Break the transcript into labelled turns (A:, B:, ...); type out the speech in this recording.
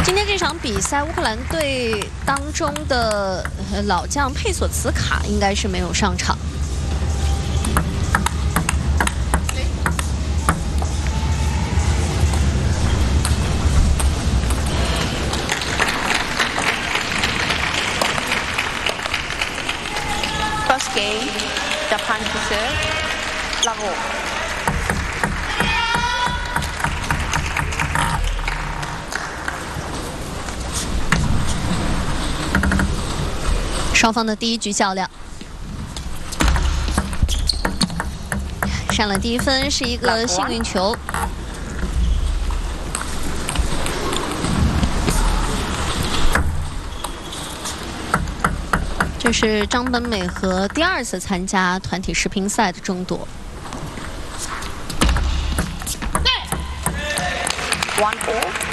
A: 今天这场比赛，乌克兰队当中的老将佩索茨卡应该是没有上场。
B: First game, Japan to serve, Lavo.
A: 双方的第一局较量，上了第一分是一个幸运球。这是张本美和第2次参加团体世乒赛的争夺。
B: 1-all.